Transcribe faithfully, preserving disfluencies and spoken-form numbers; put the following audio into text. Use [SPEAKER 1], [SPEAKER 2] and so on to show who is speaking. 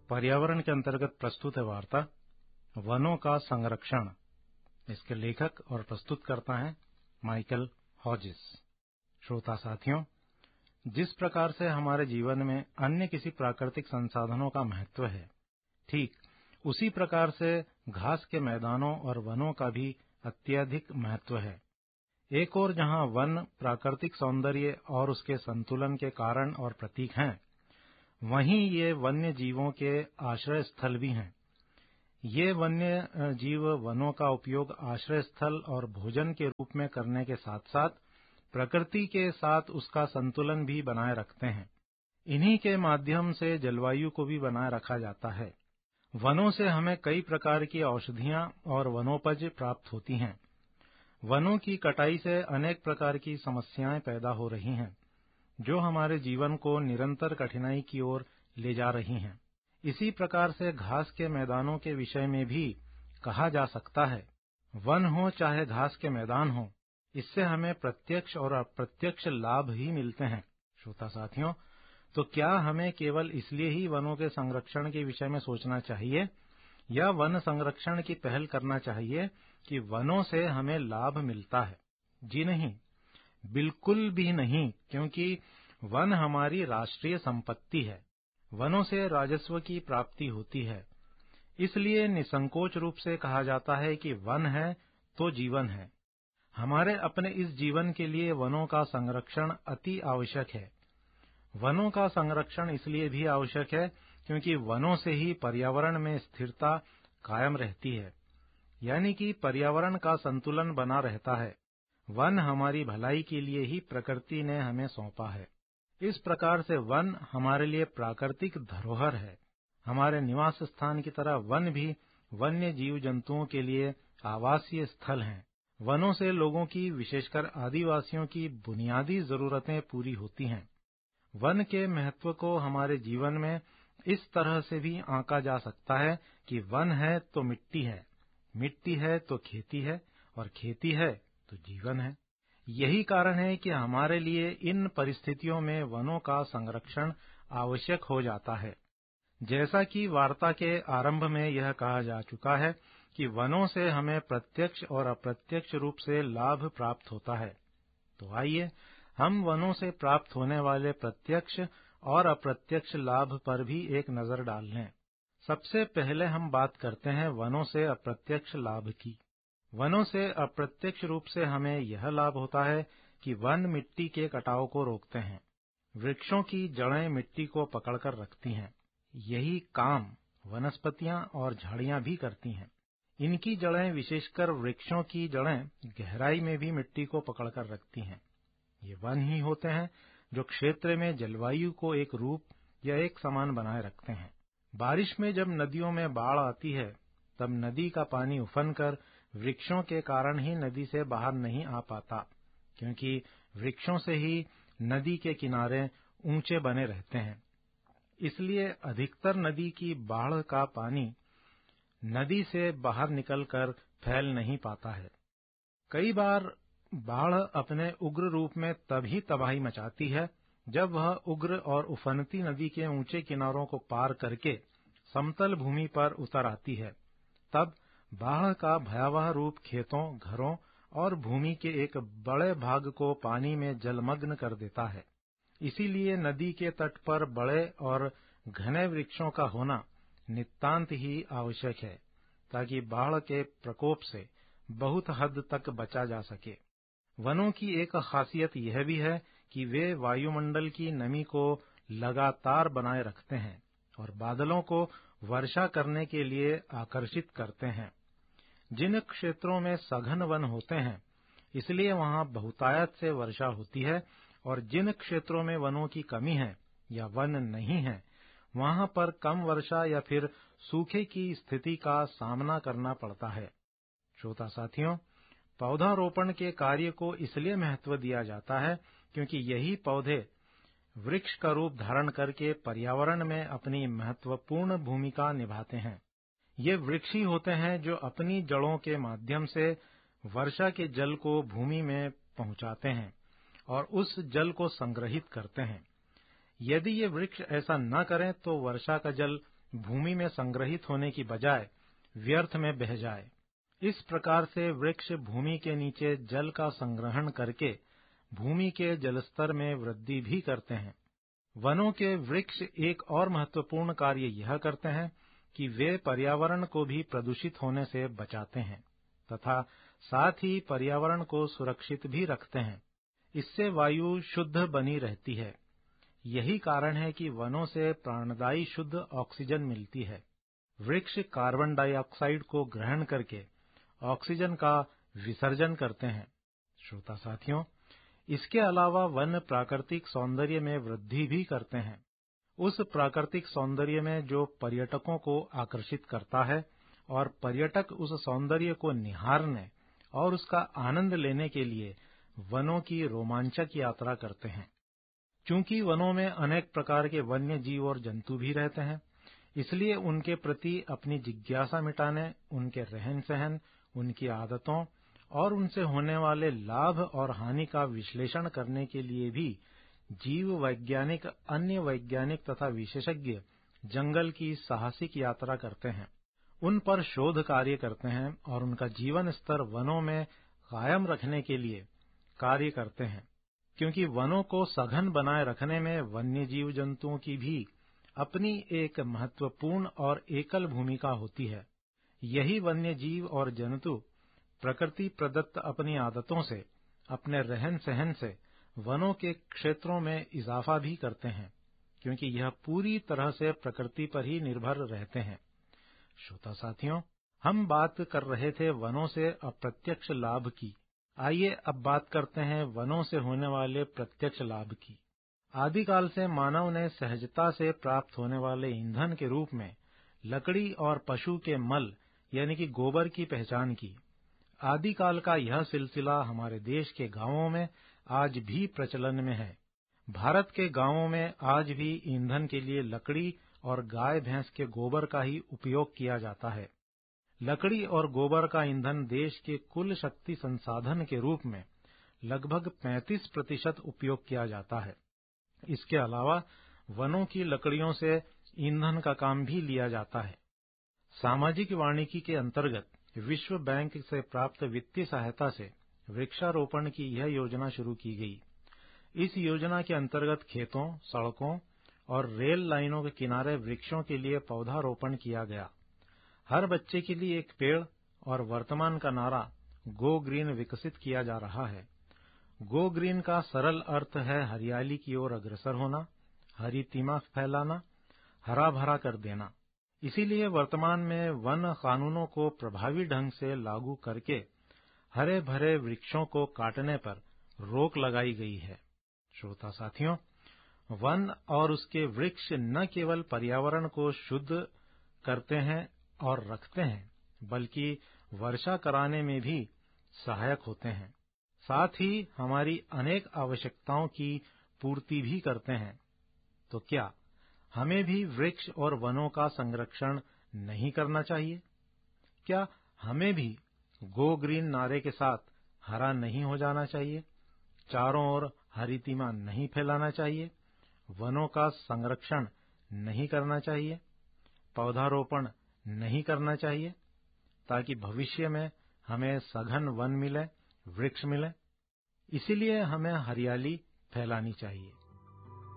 [SPEAKER 1] पर्यावरण के अंतर्गत प्रस्तुत है वार्ता वनों का संरक्षण। इसके लेखक और प्रस्तुतकर्ता हैं माइकल हॉजिस। श्रोता साथियों, जिस प्रकार से हमारे जीवन में अन्य किसी प्राकृतिक संसाधनों का महत्व है, ठीक उसी प्रकार से घास के मैदानों और वनों का भी अत्यधिक महत्व है। एक ओर जहां वन प्राकृतिक सौंदर्य और उसके संतुलन के कारण और प्रतीक हैं, वहीं ये वन्य जीवों के आश्रय स्थल भी हैं। ये वन्य जीव वनों का उपयोग आश्रय स्थल और भोजन के रूप में करने के साथ साथ प्रकृति के साथ उसका संतुलन भी बनाए रखते हैं। इन्हीं के माध्यम से जलवायु को भी बनाए रखा जाता है। वनों से हमें कई प्रकार की औषधियां और वनोपज प्राप्त होती हैं। वनों की कटाई से अनेक प्रकार की समस्याएं पैदा हो रही हैं, जो हमारे जीवन को निरंतर कठिनाई की ओर ले जा रही हैं। इसी प्रकार से घास के मैदानों के विषय में भी कहा जा सकता है, वन हो चाहे घास के मैदान हो, इससे हमें प्रत्यक्ष और अप्रत्यक्ष लाभ ही मिलते हैं। श्रोता साथियों, तो क्या हमें केवल इसलिए ही वनों के संरक्षण के विषय में सोचना चाहिए या वन संरक्षण की पहल करना चाहिए कि वनों से हमें लाभ मिलता है? जी नहीं, बिल्कुल भी नहीं, क्योंकि वन हमारी राष्ट्रीय संपत्ति है। वनों से राजस्व की प्राप्ति होती है। इसलिए निसंकोच रूप से कहा जाता है कि वन है तो जीवन है। हमारे अपने इस जीवन के लिए वनों का संरक्षण अति आवश्यक है। वनों का संरक्षण इसलिए भी आवश्यक है क्योंकि वनों से ही पर्यावरण में स्थिरता कायम रहती है, यानी कि पर्यावरण का संतुलन बना रहता है। वन हमारी भलाई के लिए ही प्रकृति ने हमें सौंपा है। इस प्रकार से वन हमारे लिए प्राकृतिक धरोहर है। हमारे निवास स्थान की तरह वन भी वन्य जीव जंतुओं के लिए आवासीय स्थल हैं। वनों से लोगों की, विशेषकर आदिवासियों की बुनियादी जरूरतें पूरी होती हैं। वन के महत्व को हमारे जीवन में इस तरह से भी आंका जा सकता है कि वन है तो मिट्टी है, मिट्टी है तो खेती है, और खेती है तो जीवन है। यही कारण है कि हमारे लिए इन परिस्थितियों में वनों का संरक्षण आवश्यक हो जाता है। जैसा कि वार्ता के आरंभ में यह कहा जा चुका है कि वनों से हमें प्रत्यक्ष और अप्रत्यक्ष रूप से लाभ प्राप्त होता है। तो आइए हम वनों से प्राप्त होने वाले प्रत्यक्ष और अप्रत्यक्ष लाभ पर भी एक नजर डाल लें। सबसे पहले हम बात करते हैं वनों से अप्रत्यक्ष लाभ की। वनों से अप्रत्यक्ष रूप से हमें यह लाभ होता है कि वन मिट्टी के कटाव को रोकते हैं। वृक्षों की जड़ें मिट्टी को पकड़कर रखती हैं। यही काम वनस्पतियां और झाड़ियां भी करती हैं। इनकी जड़ें, विशेषकर वृक्षों की जड़ें, गहराई में भी मिट्टी को पकड़कर रखती हैं। ये वन ही होते हैं जो क्षेत्र में जलवायु को एक रूप या एक समान बनाए रखते हैं। बारिश में जब नदियों में बाढ़ आती है, तब नदी का पानी उफनकर वृक्षों के कारण ही नदी से बाहर नहीं आ पाता, क्योंकि वृक्षों से ही नदी के किनारे ऊंचे बने रहते हैं। इसलिए अधिकतर नदी की बाढ़ का पानी नदी से बाहर निकलकर फैल नहीं पाता है। कई बार बाढ़ अपने उग्र रूप में तभी तबाही मचाती है जब वह उग्र और उफनती नदी के ऊंचे किनारों को पार करके समतल भूमि पर उतर आती है। तब बाढ़ का भयावह रूप खेतों, घरों और भूमि के एक बड़े भाग को पानी में जलमग्न कर देता है। इसीलिए नदी के तट पर बड़े और घने वृक्षों का होना नितांत ही आवश्यक है, ताकि बाढ़ के प्रकोप से बहुत हद तक बचा जा सके। वनों की एक खासियत यह भी है कि वे वायुमंडल की नमी को लगातार बनाए रखते हैं और बादलों को वर्षा करने के लिए आकर्षित करते हैं। जिन क्षेत्रों में सघन वन होते हैं, इसलिए वहां बहुतायत से वर्षा होती है, और जिन क्षेत्रों में वनों की कमी है या वन नहीं है, वहां पर कम वर्षा या फिर सूखे की स्थिति का सामना करना पड़ता है। श्रोता साथियों, पौधारोपण के कार्य को इसलिए महत्व दिया जाता है क्योंकि यही पौधे वृक्ष का रूप धारण करके पर्यावरण में अपनी महत्वपूर्ण भूमिका निभाते हैं। ये वृक्ष ही होते हैं जो अपनी जड़ों के माध्यम से वर्षा के जल को भूमि में पहुंचाते हैं और उस जल को संग्रहित करते हैं। यदि ये वृक्ष ऐसा न करें तो वर्षा का जल भूमि में संग्रहित होने की बजाय व्यर्थ में बह जाए। इस प्रकार से वृक्ष भूमि के नीचे जल का संग्रहण करके भूमि के जलस्तर में वृद्धि भी करते हैं। वनों के वृक्ष एक और महत्वपूर्ण कार्य यह करते हैं कि वे पर्यावरण को भी प्रदूषित होने से बचाते हैं तथा साथ ही पर्यावरण को सुरक्षित भी रखते हैं। इससे वायु शुद्ध बनी रहती है। यही कारण है कि वनों से प्राणदायी शुद्ध ऑक्सीजन मिलती है। वृक्ष कार्बन डाइऑक्साइड को ग्रहण करके ऑक्सीजन का विसर्जन करते हैं। श्रोता साथियों, इसके अलावा वन प्राकृतिक सौंदर्य में वृद्धि भी करते हैं। उस प्राकृतिक सौंदर्य में जो पर्यटकों को आकर्षित करता है और पर्यटक उस सौंदर्य को निहारने और उसका आनंद लेने के लिए वनों की रोमांचक यात्रा करते हैं। चूंकि वनों में अनेक प्रकार के वन्य जीव और जंतु भी रहते हैं, इसलिए उनके प्रति अपनी जिज्ञासा मिटाने, उनके रहन सहन, उनकी आदतों और उनसे होने वाले लाभ और हानि का विश्लेषण करने के लिए भी जीव वैज्ञानिक, अन्य वैज्ञानिक तथा विशेषज्ञ जंगल की साहसिक यात्रा करते हैं, उन पर शोध कार्य करते हैं और उनका जीवन स्तर वनों में कायम रखने के लिए कार्य करते हैं। क्योंकि वनों को सघन बनाए रखने में वन्य जीव जंतुओं की भी अपनी एक महत्वपूर्ण और एकल भूमिका होती है। यही वन्य जीव और जंतु प्रकृति प्रदत्त अपनी आदतों से, अपने रहन सहन से वनों के क्षेत्रों में इजाफा भी करते हैं, क्योंकि यह पूरी तरह से प्रकृति पर ही निर्भर रहते हैं। श्रोता साथियों, हम बात कर रहे थे वनों से अप्रत्यक्ष लाभ की। आइए अब बात करते हैं वनों से होने वाले प्रत्यक्ष लाभ की। आदिकाल से मानव ने सहजता से प्राप्त होने वाले ईंधन के रूप में लकड़ी और पशु के मल यानी कि गोबर की पहचान की। आदिकाल का यह सिलसिला हमारे देश के गांवों में आज भी प्रचलन में है। भारत के गांवों में आज भी ईंधन के लिए लकड़ी और गाय भैंस के गोबर का ही उपयोग किया जाता है। लकड़ी और गोबर का ईंधन देश के कुल शक्ति संसाधन के रूप में लगभग पैंतीस प्रतिशत उपयोग किया जाता है। इसके अलावा वनों की लकड़ियों से ईंधन का काम भी लिया जाता है। सामाजिक वानिकी के अंतर्गत विश्व बैंक से प्राप्त वित्तीय सहायता से वृक्षारोपण की यह योजना शुरू की गई। इस योजना के अंतर्गत खेतों, सड़कों और रेल लाइनों के किनारे वृक्षों के लिए पौधारोपण किया गया। हर बच्चे के लिए एक पेड़ और वर्तमान का नारा गो ग्रीन विकसित किया जा रहा है। गो ग्रीन का सरल अर्थ है हरियाली की ओर अग्रसर होना, हरी तीमा फैलाना, हरा भरा कर देना। इसीलिए वर्तमान में वन कानूनों को प्रभावी ढंग से लागू करके हरे भरे वृक्षों को काटने पर रोक लगाई गई है। श्रोता साथियों, वन और उसके वृक्ष न केवल पर्यावरण को शुद्ध करते हैं और रखते हैं, बल्कि वर्षा कराने में भी सहायक होते हैं। साथ ही हमारी अनेक आवश्यकताओं की पूर्ति भी करते हैं। तो क्या हमें भी वृक्ष और वनों का संरक्षण नहीं करना चाहिए? क्या हमें भी गो ग्रीन नारे के साथ हरा नहीं हो जाना चाहिए? चारों ओर हरी तीमा नहीं फैलाना चाहिए? वनों का संरक्षण नहीं करना चाहिए? पौधारोपण नहीं करना चाहिए, ताकि भविष्य में हमें सघन वन मिले, वृक्ष मिले? इसीलिए हमें हरियाली फैलानी चाहिए।